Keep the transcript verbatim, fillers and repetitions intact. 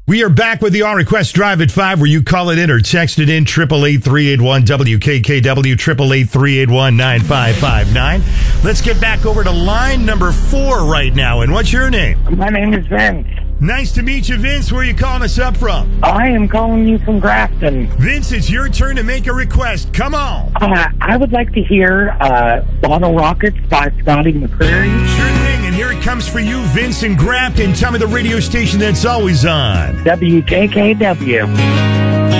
We are back with the All Request Drive at five, where you call it in or text it in, triple eight three eight one W K K W, triple eight three eight one nine five five nine. Let's get back over to line number four right now. And what's your name? My name is Vince. Nice to meet you, Vince. Where are you calling us up from? I am calling you from Grafton. Vince, it's your turn to make a request. Come on. Uh, I would like to hear uh, Bottle Rockets by Scotty McCreery. Sure thing. And here it comes for you, Vince in Grafton. Tell me the radio station that's always on. W K K W.